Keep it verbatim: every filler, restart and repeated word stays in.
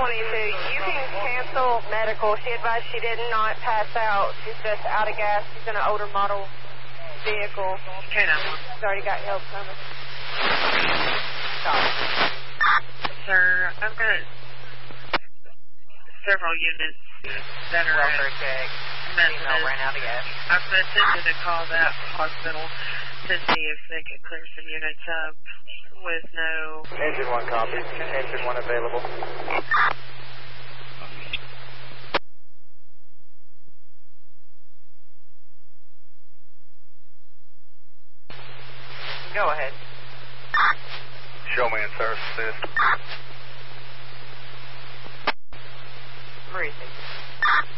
twenty-two, you can cancel medical. She advised she did not pass out. She's just out of gas. She's in an older model vehicle. Okay, now. She's already got help coming. Stop. Sir, I've got several units that are Welfare check. Female ran out of gas. I've been attempting to call that hospital to see if they could clear some units up with no... Engine one copy. Engine one available. Go ahead. Show me in service assist. Breathing.